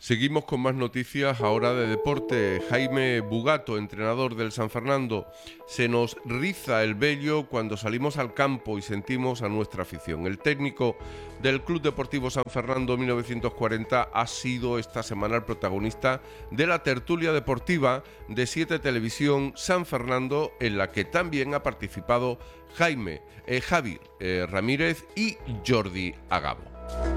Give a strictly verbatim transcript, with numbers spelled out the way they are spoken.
Seguimos con más noticias ahora de deporte. Jaime Bugato, entrenador del San Fernando. Se nos riza el vello cuando salimos al campo y sentimos a nuestra afición. El técnico del Club Deportivo San Fernando mil novecientos cuarenta ha sido esta semana el protagonista de la tertulia deportiva de Siete Televisión San Fernando, en la que también ha participado Jaime, eh, Javi eh, Ramírez y Jordi Agabo.